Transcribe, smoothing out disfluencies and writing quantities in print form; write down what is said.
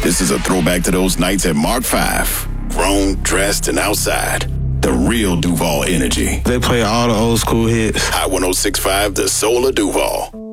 This is a throwback to those nights at Mark 5. Grown, dressed, and outside. The real Duval energy. They play all the old school hits. Hot 106.5, the soul of Duval.